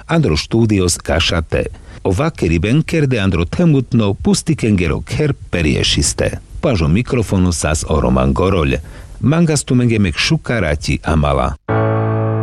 andro studios cachate. O vackeri benkerde andro temutno pustikengero ker periesiste. Pažo mikrofonu sas o Roman Gorol. Mangastu mengemek šukarati amala.